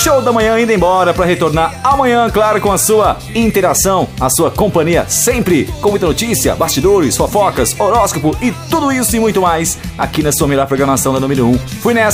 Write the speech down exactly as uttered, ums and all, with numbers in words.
show da manhã indo embora para retornar amanhã, claro, com a sua interação, a sua companhia sempre, com muita notícia, bastidores, fofocas, horóscopo e tudo isso e muito mais aqui na sua melhor programação da número um. Fui nessa.